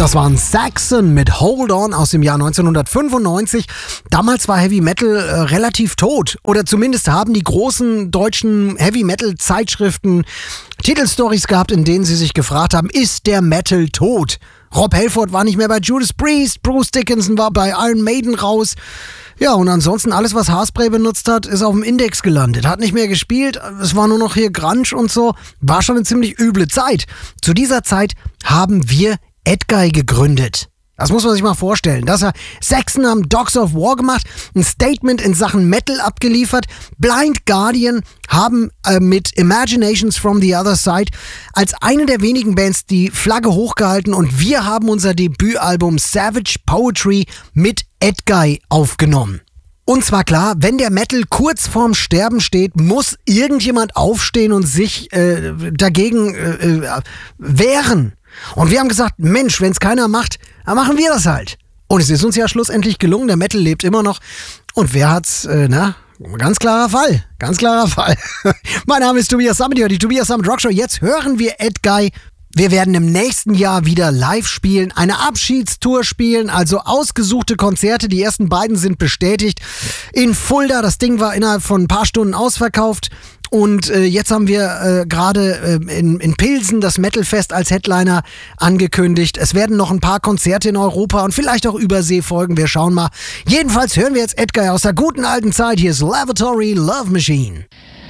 Das waren Saxon mit Hold On aus dem Jahr 1995. Damals war Heavy Metal relativ tot. Oder zumindest haben die großen deutschen Heavy Metal Zeitschriften Titelstories gehabt, in denen sie sich gefragt haben, ist der Metal tot? Rob Halford war nicht mehr bei Judas Priest, Bruce Dickinson war bei Iron Maiden raus. Ja, und ansonsten alles, was Haarspray benutzt hat, ist auf dem Index gelandet. Hat nicht mehr gespielt, es war nur noch hier Grunge und so. War schon eine ziemlich üble Zeit. Zu dieser Zeit haben wir Edguy gegründet. Das muss man sich mal vorstellen. Saxon haben Dogs of War gemacht, ein Statement in Sachen Metal abgeliefert. Blind Guardian haben mit Imaginations from the Other Side als eine der wenigen Bands die Flagge hochgehalten und wir haben unser Debütalbum Savage Poetry mit Edguy aufgenommen. Uns war klar, wenn der Metal kurz vorm Sterben steht, muss irgendjemand aufstehen und sich dagegen wehren. Und wir haben gesagt, Mensch, wenn es keiner macht, dann machen wir das halt. Und es ist uns ja schlussendlich gelungen, der Metal lebt immer noch. Und wer hat's, ganz klarer Fall. Ganz klarer Fall. Mein Name ist Tobias Sammet, die Tobias Sammet Rockshow. Jetzt hören wir Edguy. Wir werden im nächsten Jahr wieder live spielen, eine Abschiedstour spielen, also ausgesuchte Konzerte. Die ersten beiden sind bestätigt. In Fulda, das Ding war innerhalb von ein paar Stunden ausverkauft. Und jetzt haben wir gerade in Pilsen das Metalfest als Headliner angekündigt. Es werden noch ein paar Konzerte in Europa und vielleicht auch Übersee folgen. Wir schauen mal. Jedenfalls hören wir jetzt Edguy aus der guten alten Zeit. Hier ist Lavatory Love Machine.